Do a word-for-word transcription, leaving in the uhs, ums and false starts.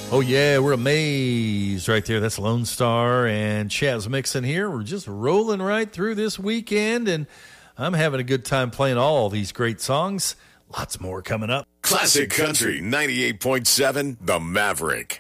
Oh, yeah, we're amazed right there. That's Lone Star and Chaz Mixon here. We're just rolling right through this weekend, and I'm having a good time playing all these great songs. Lots more coming up. Classic Country ninety-eight point seven, The Maverick.